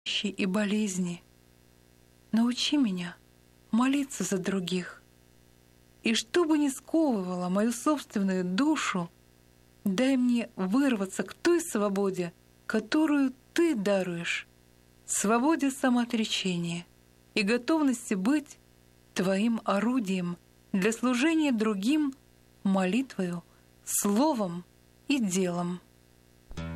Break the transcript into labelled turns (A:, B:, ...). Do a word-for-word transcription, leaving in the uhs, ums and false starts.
A: и болезни. Научи меня молиться за других. И что бы ни сковывало мою собственную душу, дай мне вырваться к той свободе, которую Ты даруешь, свободе самоотречения и готовности быть Твоим орудием для служения другим молитвою, словом и делом.